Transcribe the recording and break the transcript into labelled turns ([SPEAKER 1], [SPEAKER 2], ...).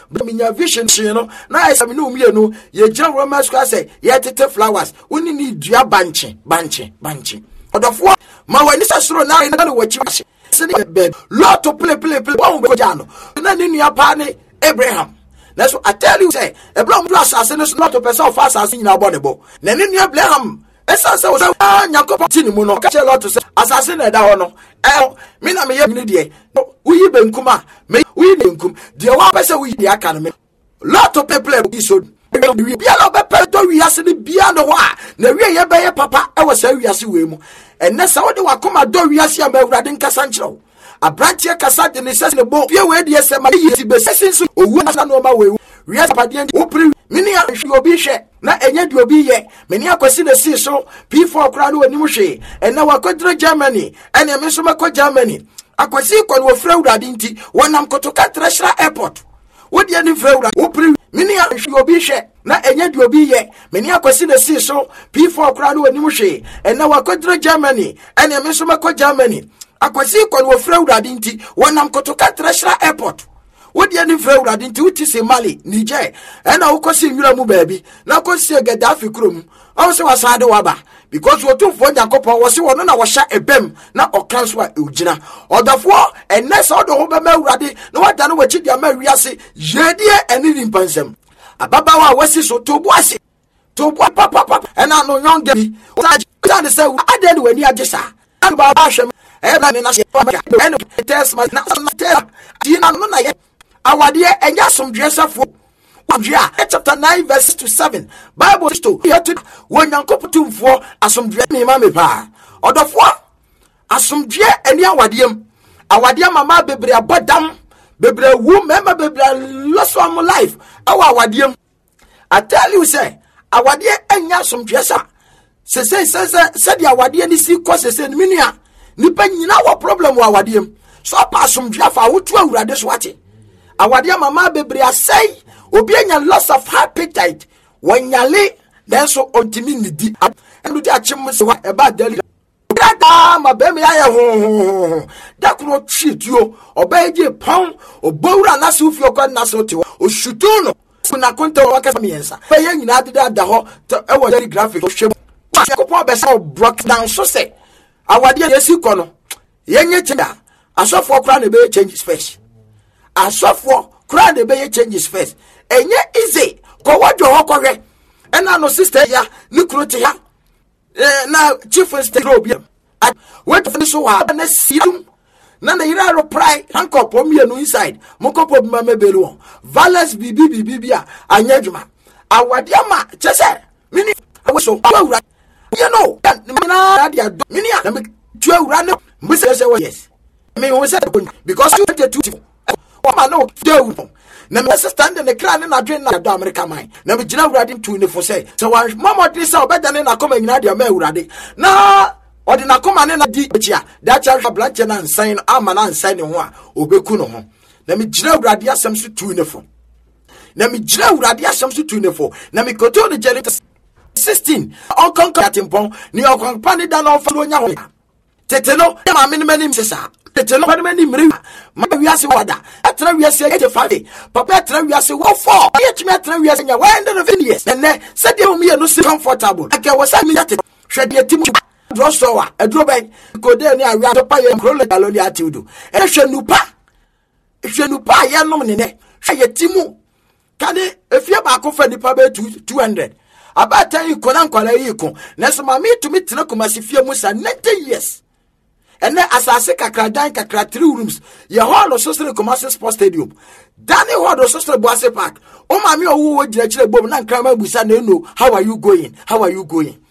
[SPEAKER 1] minya vision no na I say me no mienu ye gina Roman square say ye tete flowers woni ni dua banche odofo ma wani sasoro na na wachi se be lot to play won go jano na ni nua pa ni Abraham. That's what I tell you, say, a blood assassin is not a person of assassin in our body. Na ni Abraham. Esa se o se Nyankopon tini mu no ka che lot say assassin na da ho no me na me ye ni de uyi benkum a me uyi benkum de wa pese uyi de aka no me lot of people be so bia no be pe to wi ase ni bia no wa na wi ye be ye papa e wo sa wi ase we mu enne sa wo de wa koma do wi ase am awurade nkasa nkyerɛw abrantie kasa de ne sese ne bo fie we de se ma yi ti be sese so owu na no ma we wi ase pade wo pri mini ahwe obi hwe na enye de obi ye meni akwasi na si so P4 kra no anim hwe ena wakodro Germany ene me so makɔ Germany akwasi kɔ no ofra urade nti wonam kotoka Treasure Airport wodi ani fra urade wo pri mini ahwe obi hwe na enye de obi ye meni akwasi na si so P4 kra no anim hwe ena wakodro Germany ene me so makɔ Germany akwasi kɔ no ofra urade nti wonam kotoka Treasure Airport wodi ani fra urade nti wuti se Mali Niger ena ukosi nwura mu baabi na kosi Gaddafi krom o se wasade waba because wotumfo Nyankopon wo se wono na wo hya ebem na okanso a ugina odafo enese odo ho be ma urade na wada no wachi dia ma wiase yedie eni rimpansem ababawa wasi so tobu ase tobu papa ena no nyonge bi o se ade ni wani agesa aba ahwem na me na se eno test ma na tina no na ye awade enya somdwe safo Abia chapter 9 verse 6-7 Bible to yet when Nyankopon asomdwe me ma me pa odofo asomdwe eni awade mama bebre abodam bebre wu mema bebre loss of life awade I tell you say awade enya asomdwe sa se the awade ni si ko se minua nipa nyina wo problem wa awade so pa asomdwe fa wo tu awurade so ate awade mama bebre asai obi anya loss of appetite wanyale then so ontimi nidi enu di achim se wa eba dali da ma be me ya ho da kuno twituo oba eje pon obowura na se ufi okwa na se otiwo oshutu no kuna konta wa ka miensa be ye nyina da ho e wo very graphic hwe wa ko be so broke down so say awade yesi ko no yenye chida asofo kra na be change space asofo kra na be change space enye easy ko wadwo hokwe ena no sister ya ni krote ya na chief state obi wait for so wa na sium na ira ro pride hankop omienu inside mokop ma mebelu valence bibi a anyadwuma awade ama chese mini awoso awura you know na dia mini na me tu awura no mbese say yes me won say because you get too o ma no do na me stand in the crane na dwen na do America man na me gina urade ntu ne fo say so wa mama dey say obeda na koma nyina dia ma urade na odi na koma ne na di chia da cha blanche na nsan ama na nsan ne ho a obeku no ho na me gina urade asem so tu ne fo na me gina urade asem so tu ne fo na me koto ne jere 16 on conquer timpon ni on pan da na ofalo nya ho tete no ma me mani msesa tete no mani mri ma wiase wada atra wiase 85 papa atra wiase wo 4 yetimi atra wiase nya 100 years enne se de mo ye no si comfortable ake wo sa mi yate hwede timu drosowa edro ben ko de ni awia to pa ye krole galoni atiudu e hwenupa ye nom ne ne hwe timu kane efie ba ko fa nipa be 200 abata yi ko na nkwala yi ko na so ma mi tumi tena komasi fie mu sa 90 years ene asase kakra 3 rooms ye hall so sere Kumasi Sports Stadium dani hall so sere Boase Park o ma mi owo wo gira kire bom na nkrama busa na eno how are you going